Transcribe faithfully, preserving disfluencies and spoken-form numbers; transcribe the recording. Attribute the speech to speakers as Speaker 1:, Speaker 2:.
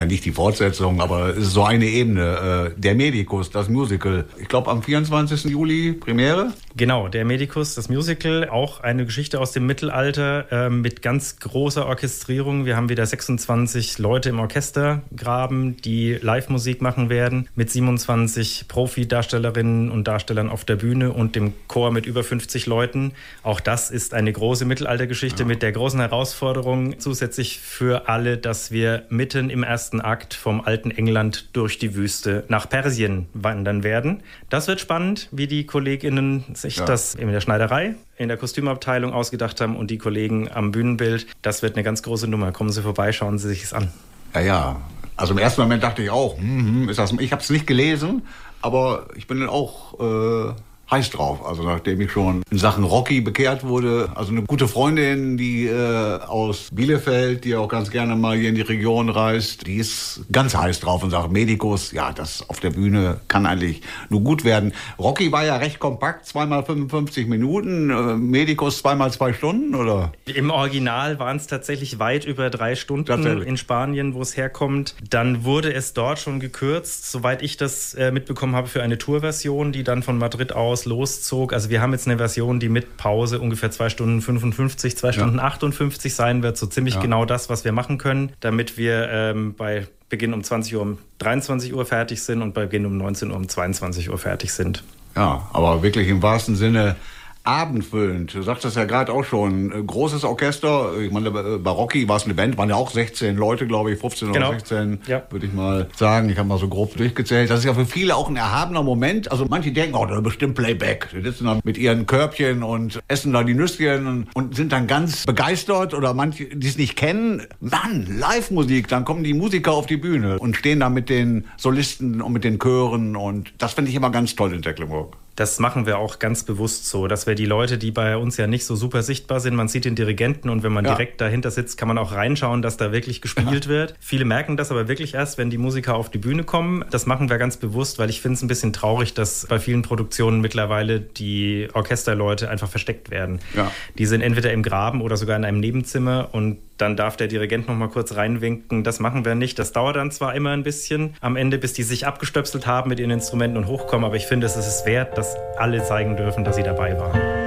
Speaker 1: nicht die Fortsetzung, aber es ist so eine Ebene. Äh, der Medikus, das Musical. Ich glaube am vierundzwanzigsten Juli Premiere.
Speaker 2: Genau, der Medikus, das Musical, auch eine Geschichte aus dem Mittelalter äh, mit ganz großer Orchestrierung. Wir haben wieder sechsundzwanzig Leute im Orchestergraben, die Live-Musik machen werden, mit siebenundzwanzig Profi-Darstellerinnen und Darstellern auf der Bühne und dem Chor mit über fünfzig Leuten. Auch das ist eine große Mittelaltergeschichte, ja, mit der großen Herausforderung zusätzlich für alle, dass wir mitten im ersten Akt vom alten England durch die Wüste nach Persien wandern werden. Das wird spannend, wie die KollegInnen sich ja. das in der Schneiderei, in der Kostümabteilung ausgedacht haben und die Kollegen am Bühnenbild. Das wird eine ganz große Nummer. Kommen Sie vorbei, schauen Sie sich es an.
Speaker 1: Ja, ja. Also im ersten Moment dachte ich auch, hm, ist das, ich habe es nicht gelesen, aber ich bin dann auch... Äh heiß drauf, also nachdem ich schon in Sachen Rocky bekehrt wurde. Also eine gute Freundin, die äh, aus Bielefeld, die auch ganz gerne mal hier in die Region reist, die ist ganz heiß drauf und sagt, Medikus, ja, das auf der Bühne kann eigentlich nur gut werden. Rocky war ja recht kompakt, zweimal fünfundfünfzig Minuten, äh, Medikus zweimal zwei Stunden, oder?
Speaker 2: Im Original waren es tatsächlich weit über drei Stunden in Spanien, wo es herkommt. Dann wurde es dort schon gekürzt, soweit ich das äh, mitbekommen habe, für eine Tourversion, die dann von Madrid aus loszog. Also wir haben jetzt eine Version, die mit Pause ungefähr zwei Stunden fünfundfünfzig, zwei Stunden ja. achtundfünfzig sein wird. So ziemlich ja. genau das, was wir machen können, damit wir ähm, bei Beginn um zwanzig Uhr um dreiundzwanzig Uhr fertig sind und bei Beginn um neunzehn Uhr um zweiundzwanzig Uhr fertig sind.
Speaker 1: Ja, aber wirklich im wahrsten Sinne abendfüllend. Du sagtest ja gerade auch schon, großes Orchester. Ich meine, bei Rocky war es eine Band, waren ja auch sechzehn Leute, glaube ich, fünfzehn genau. oder sechzehn, ja. würde ich mal sagen. Ich habe mal so grob durchgezählt. Das ist ja für viele auch ein erhabener Moment. Also manche denken, oh, das ist bestimmt Playback. Die sitzen dann mit ihren Körbchen und essen da die Nüsschen und, und sind dann ganz begeistert. Oder manche, die es nicht kennen, Mann, Live-Musik. Dann kommen die Musiker auf die Bühne und stehen da mit den Solisten und mit den Chören. Und das finde ich immer ganz toll in Tecklenburg.
Speaker 2: Das machen wir auch ganz bewusst so, dass wir die Leute, die bei uns ja nicht so super sichtbar sind, man sieht den Dirigenten und wenn man ja. direkt dahinter sitzt, kann man auch reinschauen, dass da wirklich gespielt ja. wird. Viele merken das aber wirklich erst, wenn die Musiker auf die Bühne kommen. Das machen wir ganz bewusst, weil ich finde es ein bisschen traurig, dass bei vielen Produktionen mittlerweile die Orchesterleute einfach versteckt werden. Ja. Die sind entweder im Graben oder sogar in einem Nebenzimmer und dann darf der Dirigent noch mal kurz reinwinken. Das machen wir nicht. Das dauert dann zwar immer ein bisschen am Ende, bis die sich abgestöpselt haben mit ihren Instrumenten und hochkommen, aber ich finde, es ist es wert, dass alle zeigen dürfen, dass sie dabei waren.